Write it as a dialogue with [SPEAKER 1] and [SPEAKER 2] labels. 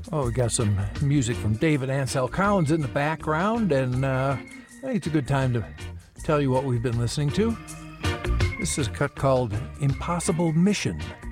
[SPEAKER 1] Oh, we got some music from David Ansel Collins in the background, and I think it's a good time to tell you what we've been listening to. This is a cut called Impossible Mission.